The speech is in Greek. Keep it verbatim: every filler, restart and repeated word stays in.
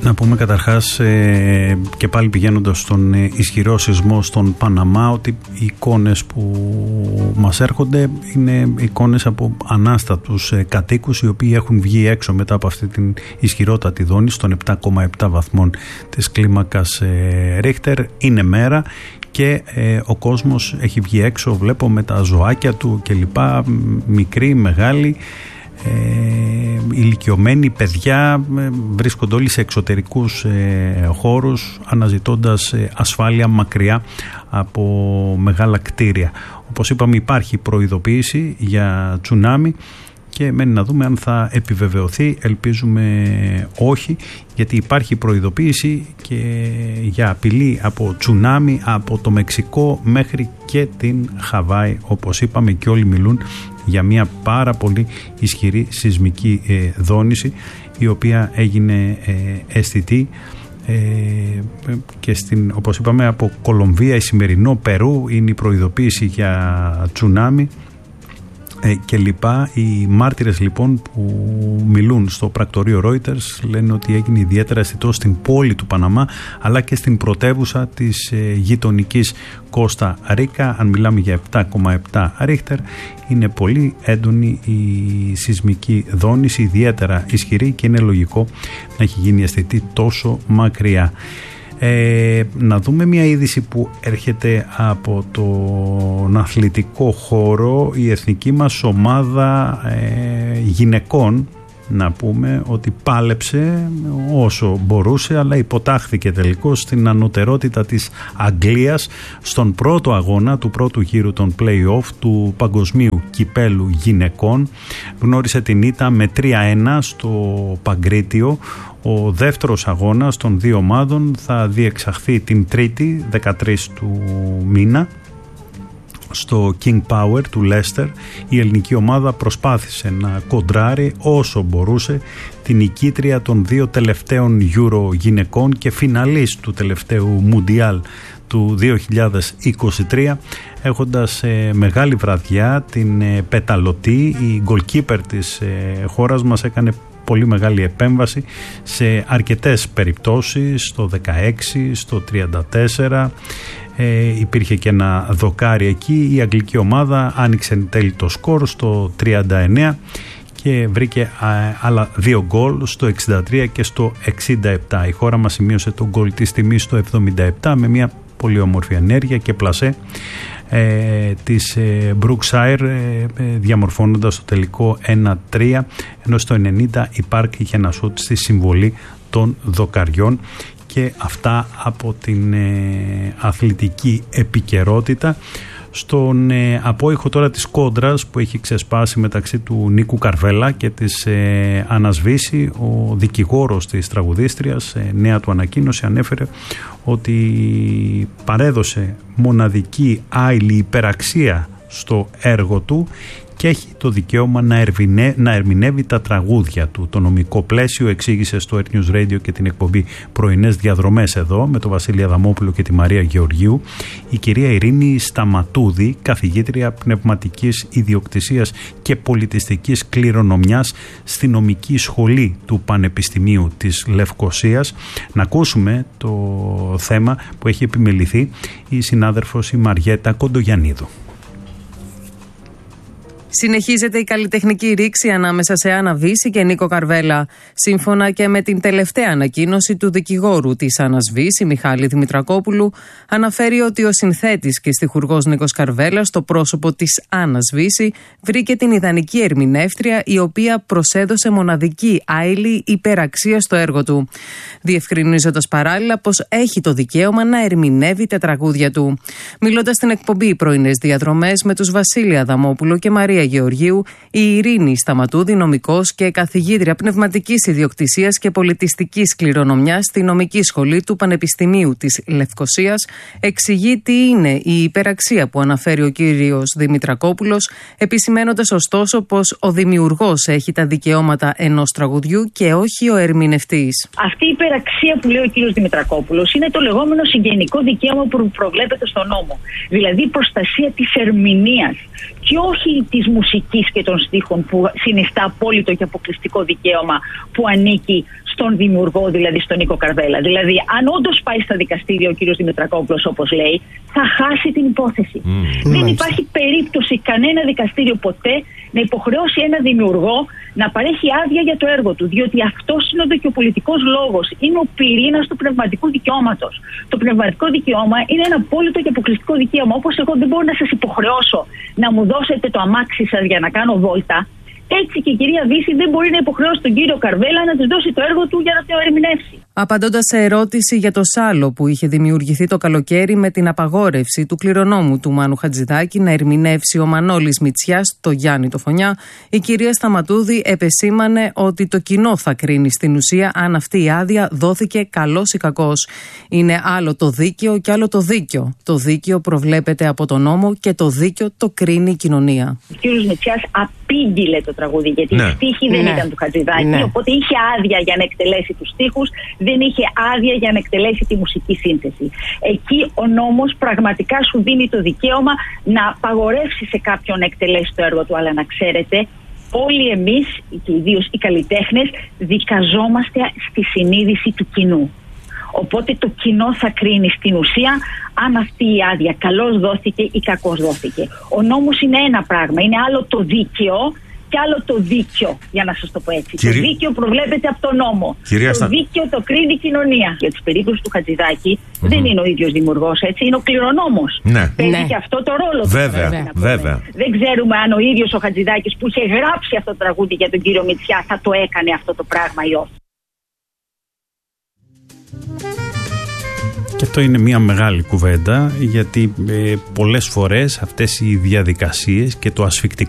Να πούμε καταρχάς ε, και πάλι πηγαίνοντας στον ε, ισχυρό σεισμό στον Παναμά, ότι οι εικόνες που μας έρχονται είναι εικόνες από ανάστατους ε, κατοίκους, οι οποίοι έχουν βγει έξω μετά από αυτή την ισχυρότατη δόνηση των επτά κόμμα επτά βαθμών της κλίμακας ε, Ρίχτερ. Είναι μέρα και ε, ο κόσμος έχει βγει έξω, βλέπω, με τα ζωάκια του κλπ, μικροί, μεγάλοι, Ε, ηλικιωμένοι, παιδιά, ε, βρίσκονται όλοι σε εξωτερικούς ε, χώρους, αναζητώντας ε, ασφάλεια μακριά από μεγάλα κτίρια. Όπως είπαμε, υπάρχει προειδοποίηση για τσουνάμι και μένει να δούμε αν θα επιβεβαιωθεί. Ελπίζουμε όχι, γιατί υπάρχει προειδοποίηση και για απειλή από τσουνάμι από το Μεξικό μέχρι και την Χαβάη, όπως είπαμε, και όλοι μιλούν για μια πάρα πολύ ισχυρή σεισμική ε, δόνηση, η οποία έγινε ε, αισθητή ε, και στην, όπως είπαμε, από Κολομβία, Ισημερινό, Περού είναι η προειδοποίηση για τσουνάμι ε, και λοιπά. Οι μάρτυρες λοιπόν που μιλούν στο πρακτορείο Reuters λένε ότι έγινε ιδιαίτερα αισθητό στην πόλη του Παναμά, αλλά και στην πρωτεύουσα της ε, γειτονικής Κώστα Ρίκα. Αν μιλάμε για επτά κόμμα επτά Ρίχτερ, είναι πολύ έντονη η σεισμική δόνηση, ιδιαίτερα ισχυρή, και είναι λογικό να έχει γίνει αισθητή τόσο μακριά. Ε, να δούμε μια είδηση που έρχεται από τον αθλητικό χώρο. Η εθνική μας ομάδα ε, γυναικών, να πούμε ότι πάλεψε όσο μπορούσε, αλλά υποτάχθηκε τελικώς στην ανωτερότητα της Αγγλίας στον πρώτο αγώνα του πρώτου γύρου των play-off του Παγκοσμίου Κυπέλου Γυναικών. Γνώρισε την ήττα με τρία ένα στο Παγκρίτιο. Ο δεύτερος αγώνας των δύο ομάδων θα διεξαχθεί την Τρίτη, δεκατρείς του μήνα, στο King Power του Λέστερ. Η ελληνική ομάδα προσπάθησε να κοντράρει όσο μπορούσε την νικήτρια των δύο τελευταίων Euro γυναικών και φιναλίστ του τελευταίου Μουντιάλ του δύο χιλιάδες είκοσι τρία, έχοντας ε, μεγάλη βραδιά την ε, πεταλωτή. Η goalkeeper της ε, χώρας μας έκανε πολύ μεγάλη επέμβαση σε αρκετές περιπτώσεις, στο δεκαέξι, στο τριάντα τέσσερα. Ε, υπήρχε και ένα δοκάρι εκεί. Η αγγλική ομάδα άνοιξε εν τέλει το σκορ στο τριάντα εννέα και βρήκε α, άλλα δύο γκολ στο εξήντα τρία και στο εξήντα επτά. Η χώρα μας σημείωσε το γκολ της τιμής στο εβδομήντα επτά με μια πολύ όμορφη ενέργεια και πλασέ ε, της ε, Brookside, ε, διαμορφώνοντας το τελικό ένα τρία, ενώ στο ενενήντα η Πάρκ είχε ένα σούτ στη συμβολή των δοκαριών. Και αυτά από την ε, αθλητική επικαιρότητα. Στον ε, απόϊχο τώρα της κόντρας που έχει ξεσπάσει μεταξύ του Νίκου Καρβέλα και της ε, Άννας Βύση, ο δικηγόρος της τραγουδίστριας, ε, νέα του ανακοίνωση, ανέφερε ότι παρέδωσε μοναδική άειλη υπεραξία στο έργο του και έχει το δικαίωμα να, ερβινε, να ερμηνεύει τα τραγούδια του. Το νομικό πλαίσιο εξήγησε στο Air News Radio και την εκπομπή Πρωινές Διαδρομές εδώ με τον Βασίλη Αδαμόπουλο και τη Μαρία Γεωργίου η κυρία Ειρήνη Σταματούδη, καθηγήτρια πνευματικής ιδιοκτησίας και πολιτιστικής κληρονομιάς στη νομική σχολή του Πανεπιστημίου της Λευκωσίας. Να ακούσουμε το θέμα που έχει επιμεληθεί η συνάδελφος η Μαριέτα Κοντογιαννίδου. Συνεχίζεται η καλλιτεχνική ρήξη ανάμεσα σε Άννα Βύση και Νίκο Καρβέλα. Σύμφωνα και με την τελευταία ανακοίνωση του δικηγόρου της Άννας Βύση, Μιχάλη Δημητρακόπουλου, αναφέρει ότι ο συνθέτης και στιχουργός Νίκος Καρβέλα, στο πρόσωπο της Άννας Βύση, βρήκε την ιδανική ερμηνεύτρια, η οποία προσέδωσε μοναδική άειλη υπεραξία στο έργο του, διευκρινίζοντας παράλληλα πως έχει το δικαίωμα να ερμηνεύει τα τραγούδια του. Μιλώντας στην εκπομπή Πρωινές Διαδρομές με τους Βασίλη Αδαμόπουλο και Μαρία Γεωργίου, η Ειρήνη Σταματούδη, νομικός και καθηγήτρια πνευματικής ιδιοκτησίας και πολιτιστικής κληρονομιάς στη νομική σχολή του Πανεπιστημίου της Λευκωσίας, εξηγεί τι είναι η υπεραξία που αναφέρει ο κύριος Δημητρακόπουλος, επισημένοντας ωστόσο πως ο δημιουργός έχει τα δικαιώματα ενός τραγουδιού και όχι ο ερμηνευτής. Αυτή η υπεραξία που λέει ο κύριος Δημητρακόπουλος είναι το λεγόμενο συγγενικό δικαίωμα που προβλέπεται στον νόμο. Δηλαδή η προστασία της ερμηνείας και όχι της μουσικής και των στίχων, που συνιστά απόλυτο και αποκλειστικό δικαίωμα που ανήκει στο στον δημιουργό, δηλαδή στον Νίκο Καρβέλα. Δηλαδή, αν όντως πάει στα δικαστήρια ο κύριος Δημητρακόπουλος, όπως λέει, θα χάσει την υπόθεση. Mm. Δεν υπάρχει περίπτωση κανένα δικαστήριο ποτέ να υποχρεώσει ένα δημιουργό να παρέχει άδεια για το έργο του. Διότι αυτός είναι ο δικαιοπολιτικός λόγος. Είναι ο πυρήνας του πνευματικού δικαιώματος. Το πνευματικό δικαίωμα είναι ένα απόλυτο και αποκλειστικό δικαίωμα. Όπως εγώ δεν μπορώ να σας υποχρεώσω να μου δώσετε το αμάξι σας για να κάνω βόλτα, έτσι και η κυρία Βύση δεν μπορεί να υποχρεώσει τον κύριο Καρβέλα να της δώσει το έργο του για να το ερμηνεύσει. Απαντώντας σε ερώτηση για το σάλο που είχε δημιουργηθεί το καλοκαίρι με την απαγόρευση του κληρονόμου του Μάνου Χατζηδάκη να ερμηνεύσει ο Μανώλης Μητσιάς το Γιάννη το Φωνιά, η κυρία Σταματούδη επεσήμανε ότι το κοινό θα κρίνει στην ουσία αν αυτή η άδεια δόθηκε καλός ή κακός. Είναι άλλο το δίκαιο και άλλο το δίκαιο. Το δίκαιο προβλέπεται από τον νόμο και το δίκαιο το κρίνει η κοινωνία. Ο κύριος Μητσιάς απήγγειλε το τραγούδι γιατί ναι. οι στίχοι δεν ναι. ήταν του Χατζηδάκη, ναι. οπότε είχε άδεια για να εκτελέσει τους στίχους, δεν είχε άδεια για να εκτελέσει τη μουσική σύνθεση. Εκεί ο νόμος πραγματικά σου δίνει το δικαίωμα να απαγορεύσει σε κάποιον να εκτελέσει το έργο του, αλλά να ξέρετε, όλοι εμείς και ιδίως οι καλλιτέχνες δικαζόμαστε στη συνείδηση του κοινού. Οπότε το κοινό θα κρίνει στην ουσία αν αυτή η άδεια καλώς δόθηκε ή κακώς δόθηκε. Ο νόμος είναι ένα πράγμα, είναι άλλο το δίκαιο και άλλο το δίκαιο, για να σας το πω έτσι. Κυρί... Το δίκαιο προβλέπεται από τον νόμο. Κυρία το Στα... δίκαιο το κρίνει η κοινωνία. Για τις περίπτωση του Χατζηδάκη mm-hmm. δεν είναι ο ίδιος δημιουργός, έτσι, είναι ο κληρονόμος. Ναι. Παίζει ναι. και αυτό το ρόλο του. Βέβαια, βέβαια. Δεν ξέρουμε αν ο ίδιος ο Χατζηδάκης που είχε γράψει αυτό το τραγούδι για τον κύριο Μητσιά θα το έκανε αυτό το πράγμα ή όχι. Και αυτό είναι μια μεγάλη κουβέντα, γιατί ε, πολλές φορές αυτές οι διαδικασίες και το ασφικτικό